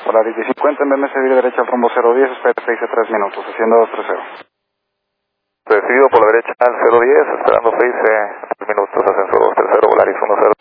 Volaris 1050, en vez de seguir derecha al rumbo 010, espera 6 minutos, haciendo 230. Decidido por la derecha al 010, esperando 6 minutos, ascenso 230, Volaris 10.